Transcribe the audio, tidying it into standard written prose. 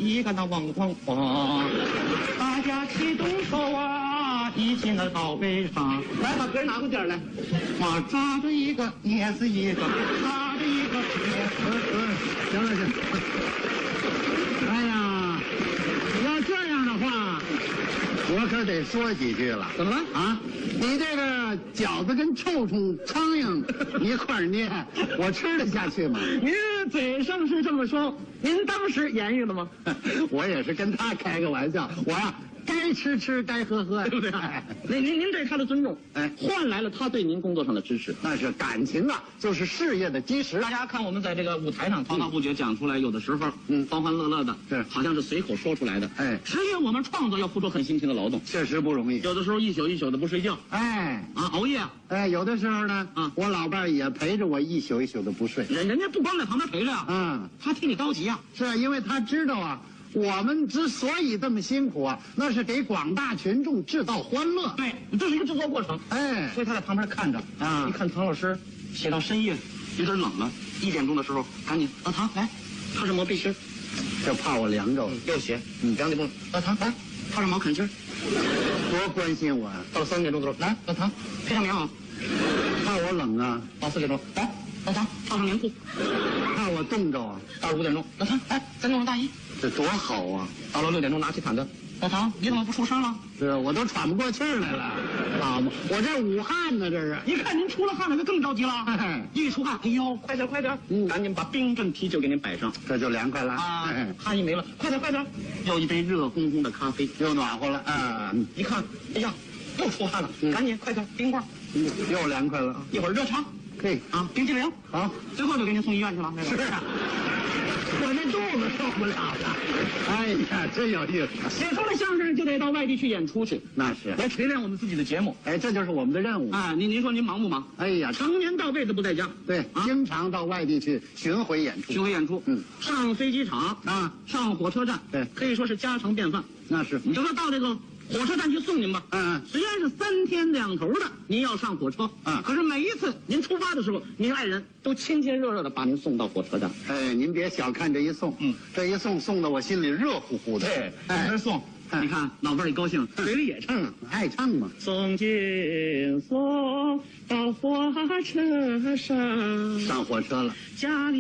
一个那汪汪汪，大家齐动手啊，一起那到位上。来，把歌拿过点来。我抓着一个，捏死一个，抓着一个，捏死。 行了行了。哎呀，要这样的话，我可得说几句了。 怎么了啊？你这个饺子跟臭虫、苍蝇一块儿捏，我吃得下去吗？ 您嘴上是这么说，您当时言语了吗？ 我也是跟他开个玩笑，我呀该吃吃，该喝喝， 对不对？您对他的尊重， 哎， 换来了他对您工作上的支持。 那是感情啊，就是事业的基石。 大家看我们在这个舞台上滔滔不绝讲出来，有的时候欢欢乐乐的， 是好像是随口说出来的。 哎， 实际我们创作要付出很辛勤的劳动， 确实不容易。 有的时候一宿一宿的不睡觉， 哎啊，熬夜。 哎，有的时候呢，我老伴儿也陪着我一宿一宿的不睡。 人家不光在旁边陪着呀，他替你着急呀。 是啊，因为他知道啊，我们之所以这么辛苦啊，那是给广大群众制造欢乐。 对，这是一个制作过程。 哎， 所以他在旁边看着啊， 一看唐老师写到深夜，有点冷了，1点钟的时候，赶紧老唐来，套上毛背心， 就怕我凉着了。 又写2点钟，老唐来，套上毛坎肩， 多关心我啊！ 到了3点钟的时候，来，老唐披上棉袄， 怕我冷啊！ 到4点钟，来，老唐套上棉裤， 怕我冻着啊！ 到了5点钟，老唐来，再弄上大衣， 这多好啊！ 到了6点钟，拿起毯子，老唐你怎么不出声了？ 是啊，我都喘不过气儿来了，好嘛，我这武汉呢，这是。 一看您出了汗了，就更着急了。一出汗，哎呦，快点快点，赶紧把冰镇啤酒给您摆上， 这就凉快了啊！汗一没了，快点快点，又一杯热烘烘的咖啡， 又暖和了啊！ 一看，哎呀，又出汗了，赶紧快点冰棍， 又凉快了。 一会儿热茶， 嘿啊，冰淇淋， 好， 最后就给您送医院去了。 是啊，我这肚子受不了了。哎呀，真有意思！ 写出了相声就得到外地去演出去， 那是来锤炼我们自己的节目。 哎，这就是我们的任务啊！您说您忙不忙？ 哎呀， 常年到位的不在家， 对，经常到外地去巡回演出。 巡回演出，上飞机场啊，上火车站， 对， 可以说是家常便饭。 那是， 你就说到这个火车站去送您吧。虽然是3天2头的，您要上火车，可是每一次您出发的时候，您爱人都亲亲热热的把您送到火车站。 哎，您别小看这一送，这一送送的我心里热乎乎的。 对，哎，送，你看老伴儿一高兴，嘴里也唱啊， 爱唱嘛。 送进送到火车上， 上火车了， 家里。